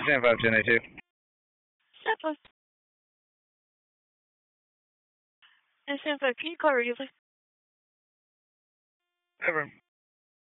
Stand 51082. Step and stand 5, can you call Relay? Over.